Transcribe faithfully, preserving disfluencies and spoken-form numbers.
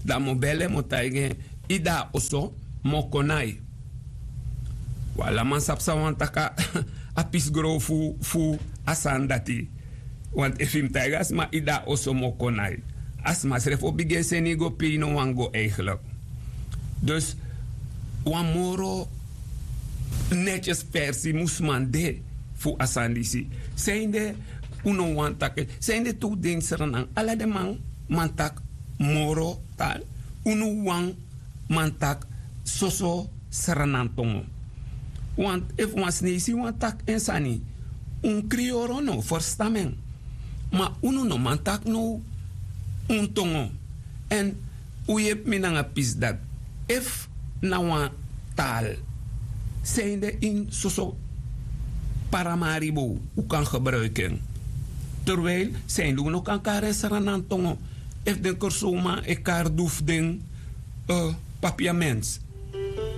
Da mobile mo taige ida oso mo konai. Wala man sapsa wan taka apis gro fu fu asandati. Want if him taigas ma ida oso mo konai. As ma sref obige senigo pino wango eigenlijk. Dus wan moro netjes versie moest man de fu asandisi. Zijn de uno wan tak. Zijn de toe ding serenang. Alla de man man tak moro tal. Uno wan man tak soso serenantongo. Want if was nisi wan tak insani. Un crioro no verstamen. Ma uno no man tak no un tongo. En u je minanga pis dat. If na wan taal zijn de in soso paramaribo u kan gebruiken. Terwijl zijn de ook aan elkaar serenantongo. If den korsoma elkaar doef den uh, papiaments.